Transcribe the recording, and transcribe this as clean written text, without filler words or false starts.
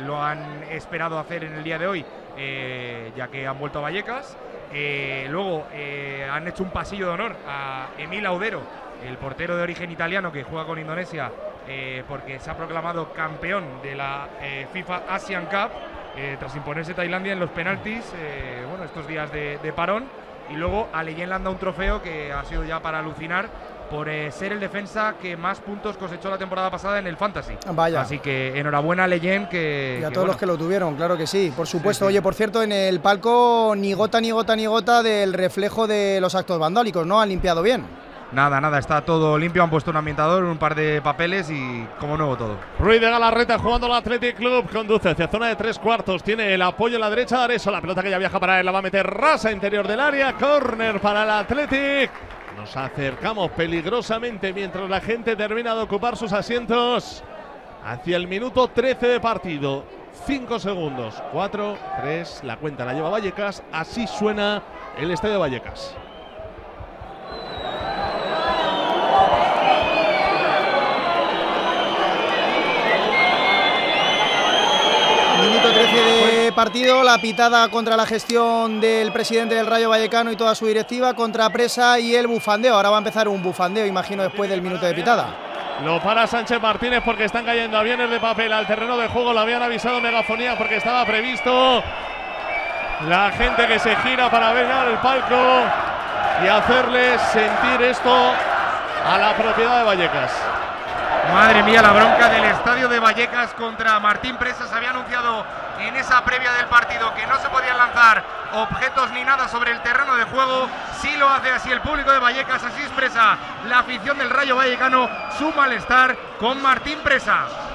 lo han esperado hacer en el día de hoy, ya que han vuelto a Vallecas. Luego han hecho un pasillo de honor a Emil Audero, el portero de origen italiano que juega con Indonesia, porque se ha proclamado campeón de la FIFA Asian Cup tras imponerse Tailandia en los penaltis, bueno, estos días de parón. Y luego a Leyen le han dado un trofeo que ha sido ya para alucinar por ser el defensa que más puntos cosechó la temporada pasada en el Fantasy. Vaya. Así que enhorabuena a Leyen, y a todos los que lo tuvieron, claro que sí, por supuesto. Sí. Oye, por cierto, en el palco ni gota del reflejo de los actos vandálicos, ¿no? Han limpiado bien. Nada, está todo limpio, han puesto un ambientador, un par de papeles y como nuevo todo. Ruiz de Galarreta jugando al Athletic Club, conduce hacia zona de 3/4, tiene el apoyo en la derecha de Areso, la pelota que ya viaja para él, la va a meter rasa interior del área, córner para el Athletic. Nos acercamos peligrosamente mientras la gente termina de ocupar sus asientos hacia el minuto 13 de partido. 5 segundos, 4, 3, la cuenta la lleva Vallecas, así suena el estadio de Vallecas. Minuto 13 de partido, la pitada contra la gestión del presidente del Rayo Vallecano y toda su directiva, contra Presa y el bufandeo. Ahora va a empezar un bufandeo, imagino, después del minuto de pitada. Lo para Sánchez Martínez porque están cayendo aviones de papel al terreno de juego. Lo habían avisado Megafonía porque estaba previsto. La gente que se gira para ver el palco y hacerle sentir esto a la propiedad de Vallecas. Madre mía, la bronca del estadio de Vallecas contra Martín Presa. Se había anunciado en esa previa del partido que no se podían lanzar objetos ni nada sobre el terreno de juego. Sí lo hace así el público de Vallecas, así expresa la afición del Rayo Vallecano su malestar con Martín Presa.